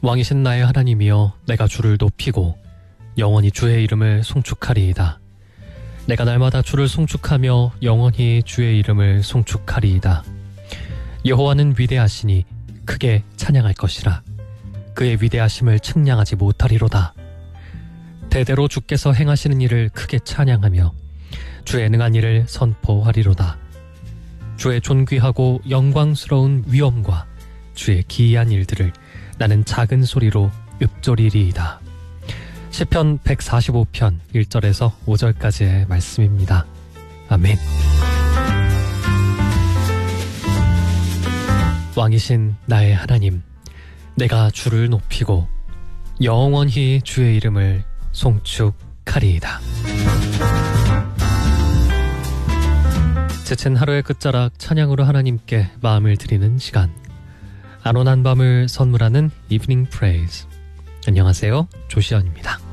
왕이신 나의 하나님이여, 내가 주를 높이고 영원히 주의 이름을 송축하리이다. 내가 날마다 주를 송축하며 영원히 주의 이름을 송축하리이다. 여호와는 위대하시니 크게 찬양할 것이라. 그의 위대하심을 측량하지 못하리로다. 대대로 주께서 행하시는 일을 크게 찬양하며 주의 능한 일을 선포하리로다. 주의 존귀하고 영광스러운 위엄과 주의 기이한 일들을 나는 작은 소리로 읊조리리이다. 시편 145편 1절에서 5절까지의 말씀입니다. 아멘. 왕이신 나의 하나님, 내가 주를 높이고 영원히 주의 이름을 송축하리이다. 지친 하루의 끝자락 찬양으로 하나님께 마음을 드리는 시간, 안온한 밤을 선물하는 이브닝 프레이즈. 안녕하세요, 조시연입니다.